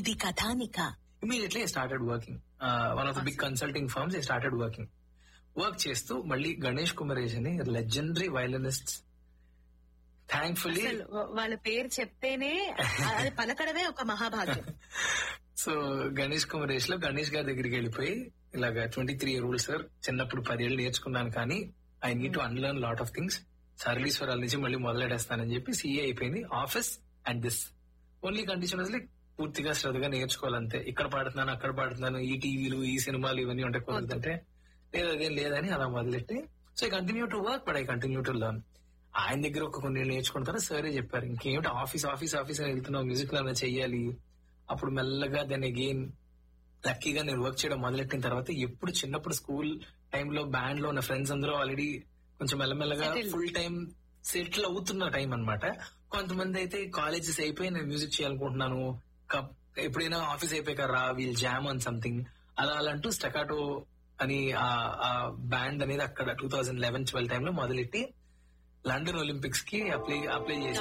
ఇది కథానిక. Immediately I started working. One of the big consulting firms, I started working. Work చేస్తూ మళ్ళీ గణేష్ కుమరేష్ అని legendary violinist, thankfully వాళ్ళ పేరు చెప్తేనే అది పలకడమే ఒక మహాభాగ్యం. సో గణేష్ కుమరేష్ లో గణేష్ గారి దగ్గరికి వెళ్ళిపోయి ఇలాగా 23 year old సార్, చిన్నప్పుడు 10 ఏళ్ళు నేర్చుకున్నాను కానీ I need to unlearn lot of things, సర్వీశ్వరాల నుంచి మళ్ళీ మొదలెడేస్తానని చెప్పి సీఏ అయిపోయింది. Office and this only condition was like పూర్తిగా శ్రద్ధగా నేర్చుకోవాలంతే. ఇక్కడ పాడుతున్నాను, అక్కడ పాడుతున్నాను, ఈ టీవీలు ఈ సినిమాలు ఇవన్నీ ఉంటాయి కుదరదంటే లేదు, అదేం లేదని అలా మొదలెట్టి so I continue to work but I continue to learn. ఆయన దగ్గర ఒక కొన్ని నేర్చుకుంటారు. సరే చెప్పారు ఇంకేమిటి ఆఫీస్ ఆఫీస్ ఆఫీస్ అని వెళ్తున్నావు, మ్యూజిక్ లో చెయ్యాలి. అప్పుడు మెల్లగా దాన్ని అగైన్ లక్కీగా నేను వర్క్ చేయడం మొదలెట్టిన తర్వాత ఎప్పుడు చిన్నప్పుడు స్కూల్ టైంలో బ్యాండ్ లో ఉన్న ఫ్రెండ్స్ అందరూ ఆల్రెడీ కొంచెం మెల్లమెల్లగా ఫుల్ టైం సెటిల్ అవుతున్న టైం అన్నమాట. కొంతమంది అయితే కాలేజెస్ అయిపోయి నేను మ్యూజిక్ చేయాలనుకుంటున్నాను, ఎప్పుడైనా ఆఫీస్ అయిపోయాక రా వీల్ జామ్ ఆన్ సంథింగ్ అలా అంటూ స్టకాటో అని ఆ బ్యాండ్ అనేది అక్కడ 2011-12 టైంలో మొదలెట్టి లండన్ ఒలింపిక్స్ కి అప్లై చేసి